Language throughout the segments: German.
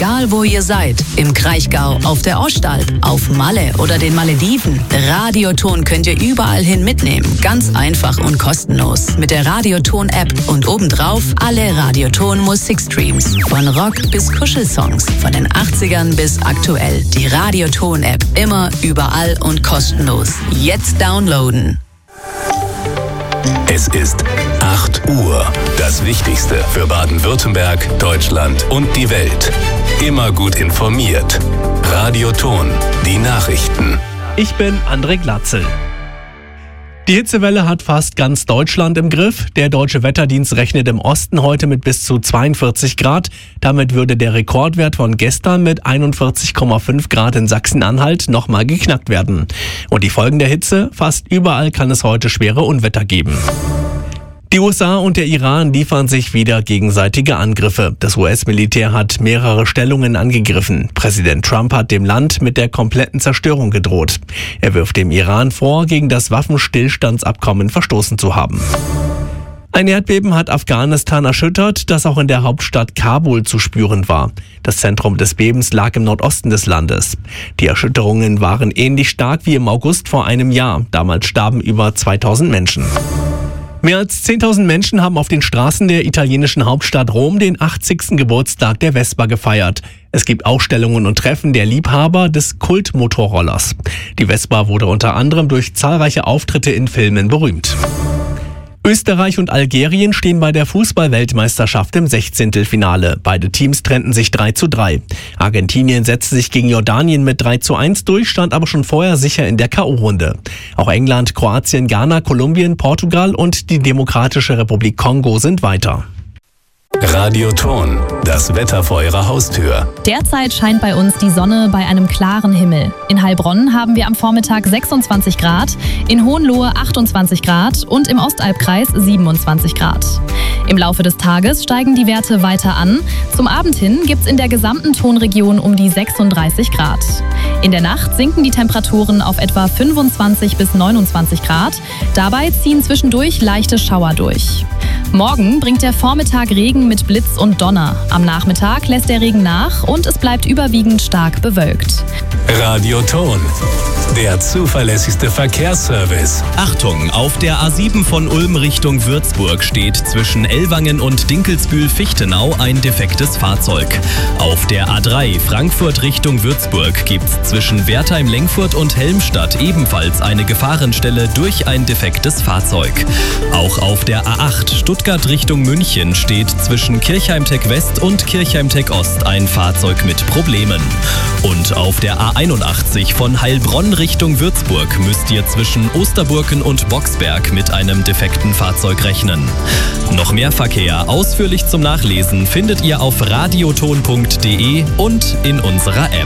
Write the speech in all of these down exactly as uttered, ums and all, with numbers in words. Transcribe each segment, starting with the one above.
Egal wo ihr seid, im Kraichgau, auf der Ostalb, auf Malle oder den Malediven, Radioton könnt ihr überall hin mitnehmen. Ganz einfach und kostenlos. Mit der Radioton-App und obendrauf alle Radioton-Musikstreams. Von Rock bis Kuschelsongs, von den achtzigern bis aktuell. Die Radioton-App immer, überall und kostenlos. Jetzt downloaden. Es ist acht Uhr. Das Wichtigste für Baden-Württemberg, Deutschland und die Welt. Immer gut informiert. Radioton, die Nachrichten. Ich bin André Glatzel. Die Hitzewelle hat fast ganz Deutschland im Griff. Der Deutsche Wetterdienst rechnet im Osten heute mit bis zu zweiundvierzig Grad. Damit würde der Rekordwert von gestern mit einundvierzig Komma fünf Grad in Sachsen-Anhalt nochmal geknackt werden. Und die Folgen der Hitze? Fast überall kann es heute schwere Unwetter geben. Die U S A und der Iran liefern sich wieder gegenseitige Angriffe. Das U S-Militär hat mehrere Stellungen angegriffen. Präsident Trump hat dem Land mit der kompletten Zerstörung gedroht. Er wirft dem Iran vor, gegen das Waffenstillstandsabkommen verstoßen zu haben. Ein Erdbeben hat Afghanistan erschüttert, das auch in der Hauptstadt Kabul zu spüren war. Das Zentrum des Bebens lag im Nordosten des Landes. Die Erschütterungen waren ähnlich stark wie im August vor einem Jahr. Damals starben über zweitausend Menschen. Mehr als zehntausend Menschen haben auf den Straßen der italienischen Hauptstadt Rom den achtzigsten Geburtstag der Vespa gefeiert. Es gibt Ausstellungen und Treffen der Liebhaber des Kultmotorrollers. Die Vespa wurde unter anderem durch zahlreiche Auftritte in Filmen berühmt. Österreich und Algerien stehen bei der Fußball-Weltmeisterschaft im Sechzehntelfinale. Beide Teams trennten sich drei zu drei. Argentinien setzte sich gegen Jordanien mit drei zu eins durch, stand aber schon vorher sicher in der K O-Runde. Auch England, Kroatien, Ghana, Kolumbien, Portugal und die Demokratische Republik Kongo sind weiter. Radioton, das Wetter vor Ihrer Haustür. Derzeit scheint bei uns die Sonne bei einem klaren Himmel. In Heilbronn haben wir am Vormittag sechsundzwanzig Grad, in Hohenlohe achtundzwanzig Grad und im Ostalbkreis siebenundzwanzig Grad. Im Laufe des Tages steigen die Werte weiter an. Zum Abend hin gibt's in der gesamten Tonregion um die sechsunddreißig Grad. In der Nacht sinken die Temperaturen auf etwa fünfundzwanzig bis neunundzwanzig Grad. Dabei ziehen zwischendurch leichte Schauer durch. Morgen bringt der Vormittag Regen mit Blitz und Donner. Am Nachmittag lässt der Regen nach und es bleibt überwiegend stark bewölkt. Radioton, der zuverlässigste Verkehrsservice. Achtung, auf der A sieben von Ulm Richtung Würzburg steht zwischen Ellwangen und Dinkelsbühl-Fichtenau ein defektes Fahrzeug. Auf der A drei Frankfurt Richtung Würzburg gibt's zwischen Wertheim-Lengfurt und Helmstadt ebenfalls eine Gefahrenstelle durch ein defektes Fahrzeug. Auch auf der A acht Stuttgart Richtung München steht zwischen Kirchheimteck West und Kirchheimteck Ost ein Fahrzeug mit Problemen. Und auf der A einundachtzig von Heilbronn Richtung Würzburg müsst ihr zwischen Osterburken und Boxberg mit einem defekten Fahrzeug rechnen. Noch mehr Verkehr ausführlich zum Nachlesen findet ihr auf radioton punkt de und in unserer App.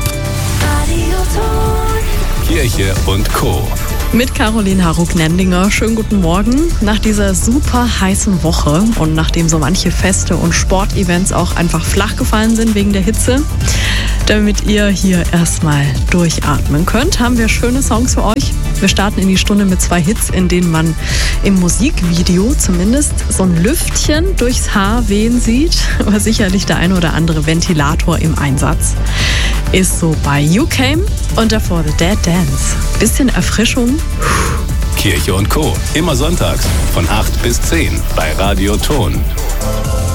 Kirche und Co. Mit Caroline Haruk-Nendinger. Schönen guten Morgen. Nach dieser super heißen Woche und nachdem so manche Feste und Sportevents auch einfach flach gefallen sind wegen der Hitze, damit ihr hier erstmal durchatmen könnt, haben wir schöne Songs für euch. Wir starten in die Stunde mit zwei Hits, in denen man im Musikvideo zumindest so ein Lüftchen durchs Haar wehen sieht, aber sicherlich der eine oder andere Ventilator im Einsatz ist so bei You Came und davor The Dead Dance. Bisschen Erfrischung. Kirche und Co. Immer sonntags von acht bis zehn bei Radioton.